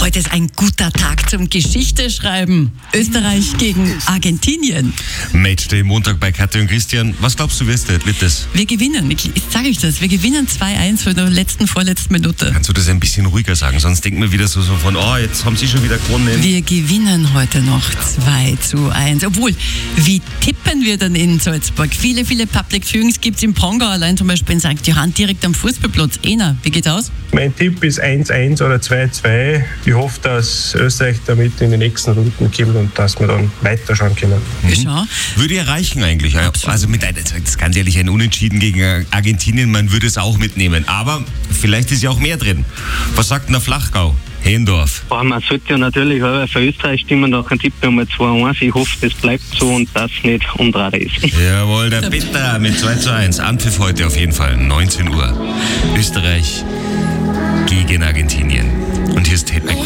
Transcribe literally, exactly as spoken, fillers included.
Heute ist ein guter Tag zum Geschichte schreiben. Österreich gegen Argentinien. Matchday Montag bei Katja und Christian. Was glaubst du, wird das? Wir gewinnen. Ich, ich sage ich das. Wir gewinnen zwei eins von der letzten, vorletzten Minute. Kannst du das ein bisschen ruhiger sagen? Sonst denken wir wieder so, so von, oh, jetzt haben sie schon wieder gewonnen. Wir gewinnen heute noch zwei zu eins. Obwohl, wie tippen wir denn in Salzburg? Viele, viele Public Viewings gibt es im Pongau, allein zum Beispiel in Sankt Johann, direkt am Fußballplatz. Ena, wie geht's aus? Mein Tipp ist eins eins oder zwei zwei. Ich hoffe, dass Österreich damit in die nächsten Runden kommt und dass wir dann weiterschauen können. Mhm. Schau. Würde ja reichen eigentlich. Absolut. Also mit einer, ganz ehrlich, ein Unentschieden gegen Argentinien, man würde es auch mitnehmen. Aber vielleicht ist ja auch mehr drin. Was sagt denn der Flachgau? Hendorf. Oh, man sollte ja natürlich auch für Österreich stimmen, nach einem Tipp einmal zwei eins. Ich hoffe, das bleibt so und das nicht umdreht ist. Jawohl, der Peter mit zwei zu eins. Anpfiff heute auf jeden Fall, neunzehn Uhr. Österreich gegen Argentinien. Und hier ist Ted